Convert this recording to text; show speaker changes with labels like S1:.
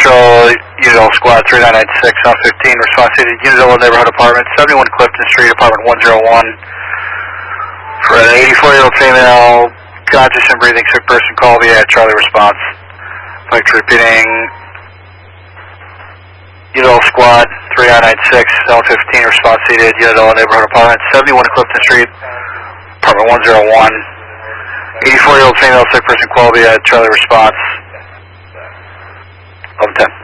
S1: Central, Unit L Squad 3996, on 15, response to Unit L Neighborhood Apartment, 71 Clifton Street, Apartment 101. For an 84-year-old female, conscious and breathing sick person, call via Charlie response. Like repeating, Unit L Squad 3996, Zone 15, response seated, Unit L Neighborhood Apartment, 71 Clifton Street, Apartment 101. 84-year-old female sick person, call via Charlie response. 1110.